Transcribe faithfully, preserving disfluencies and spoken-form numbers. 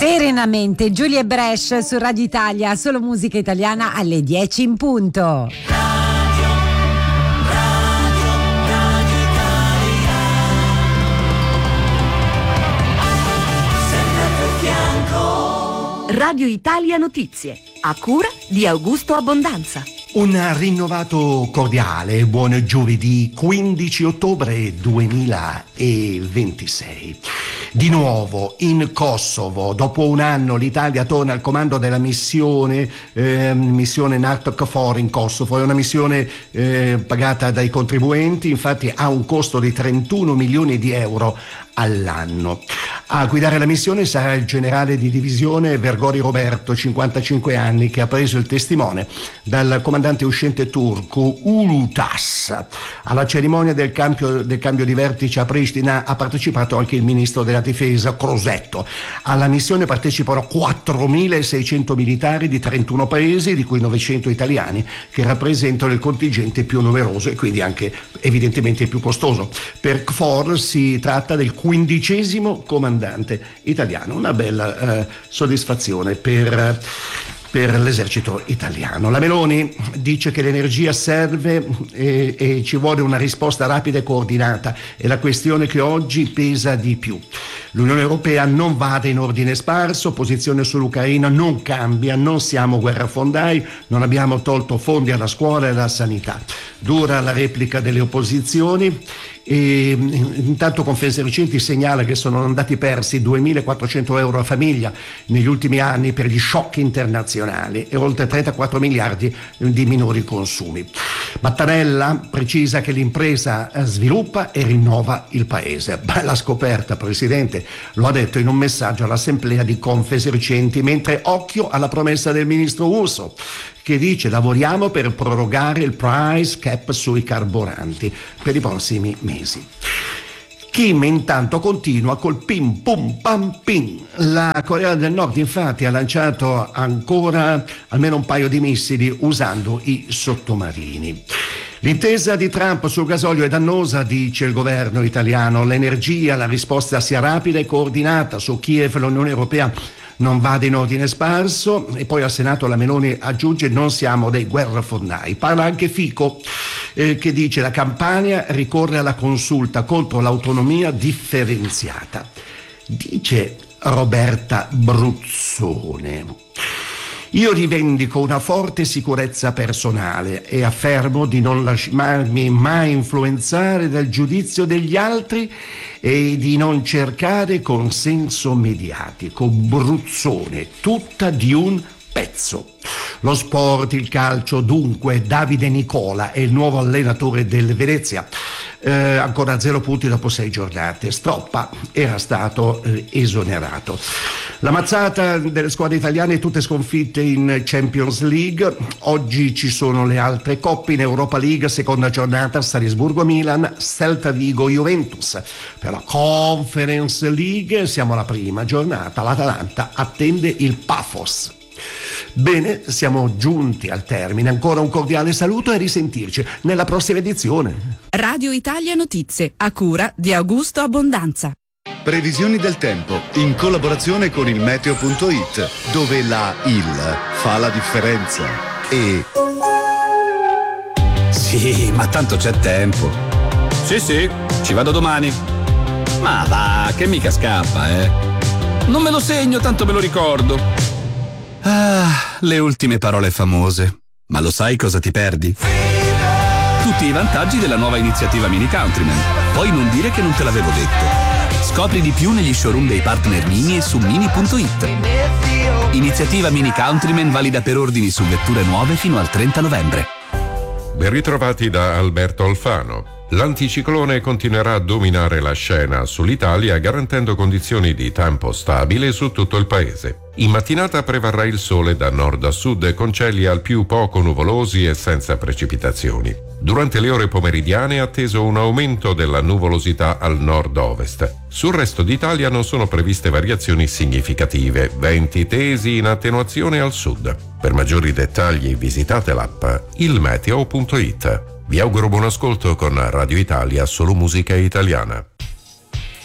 Serenamente, Giulia Brescia su Radio Italia, solo musica italiana alle dieci in punto. Radio Italia Notizie, a cura di Augusto Abbondanza. Un rinnovato cordiale buon giovedì quindici ottobre duemilaventisei. Di nuovo in Kosovo, dopo un anno l'Italia torna al comando della missione eh, missione NATO K F O R in Kosovo. È una missione eh, pagata dai contribuenti, infatti ha un costo di trentuno milioni di euro all'anno. A guidare la missione sarà il generale di divisione Vergori Roberto, cinquantacinque anni, che ha preso il testimone dal comandante uscente turco Ulutas. Alla cerimonia del cambio, del cambio di vertice a Pristina ha partecipato anche il ministro della difesa Crosetto. Alla missione partecipano quattromilaseicento militari di trentuno paesi, di cui novecento italiani, che rappresentano il contingente più numeroso e quindi anche evidentemente più costoso. Per K F O R si tratta del quindicesimo comandante italiano, una bella eh, soddisfazione per, per l'esercito italiano. La Meloni dice che l'energia serve e, e ci vuole una risposta rapida e coordinata, è la questione che oggi pesa di più. L'Unione Europea non vada in ordine sparso, posizione sull'Ucraina non cambia, non siamo guerrafondai, non abbiamo tolto fondi alla scuola e alla sanità. Dura la replica delle opposizioni e intanto Confesercenti segnala che sono andati persi duemilaquattrocento euro a famiglia negli ultimi anni per gli shock internazionali e oltre trentaquattro miliardi di minori consumi. Mattarella precisa che l'impresa sviluppa e rinnova il paese. Bella scoperta, Presidente, lo ha detto in un messaggio all'assemblea di Confesercenti, mentre occhio alla promessa del ministro Urso, che dice lavoriamo per prorogare il price cap sui carburanti per i prossimi mesi. Kim intanto continua col pim pum pam pim. La Corea del Nord infatti ha lanciato ancora almeno un paio di missili usando i sottomarini. L'intesa di Trump sul gasolio è dannosa, dice il governo italiano. L'energia, la risposta sia rapida e coordinata. Su Kiev l'Unione Europea non vada in ordine sparso. E poi al Senato la Meloni aggiunge non siamo dei guerrafondai. Parla anche Fico eh, che dice la Campania ricorre alla consulta contro l'autonomia differenziata. Dice Roberta Bruzzone: io rivendico una forte sicurezza personale e affermo di non lasciarmi mai influenzare dal giudizio degli altri e di non cercare consenso mediatico. Bruzzone, tutta di un pezzo. Lo sport, il calcio, dunque Davide Nicola è il nuovo allenatore del Venezia. Eh, ancora zero punti dopo sei giornate. Stroppa era stato eh, esonerato. La mazzata delle squadre italiane, tutte sconfitte in Champions League. Oggi ci sono le altre coppe in Europa League, seconda giornata, Salisburgo-Milan, Celta Vigo-Juventus. Per la Conference League siamo alla prima giornata, l'Atalanta attende il Pafos. Bene, siamo giunti al termine. Ancora un cordiale saluto e a risentirci nella prossima edizione. Radio Italia Notizie, a cura di Augusto Abbondanza. Previsioni del tempo in collaborazione con il meteo punto it, dove la il fa la differenza. E sì, ma tanto c'è tempo. Sì, sì, ci vado domani. Ma va, che mica scappa, eh. Non me lo segno, tanto me lo ricordo. Ah, le ultime parole famose. Ma lo sai cosa ti perdi? Tutti i vantaggi della nuova iniziativa Mini Countryman. Poi non dire che non te l'avevo detto. Scopri di più negli showroom dei partner Mini e su mini punto it. Iniziativa Mini Countryman valida per ordini su vetture nuove fino al trenta novembre. Ben ritrovati da Alberto Alfano. L'anticiclone continuerà a dominare la scena sull'Italia, garantendo condizioni di tempo stabile su tutto il paese. In mattinata prevarrà il sole da nord a sud, con cieli al più poco nuvolosi e senza precipitazioni. Durante le ore pomeridiane è atteso un aumento della nuvolosità al nord-ovest. Sul resto d'Italia non sono previste variazioni significative, venti tesi in attenuazione al sud. Per maggiori dettagli visitate l'app il meteo punto it. Vi auguro buon ascolto con Radio Italia, solo musica italiana.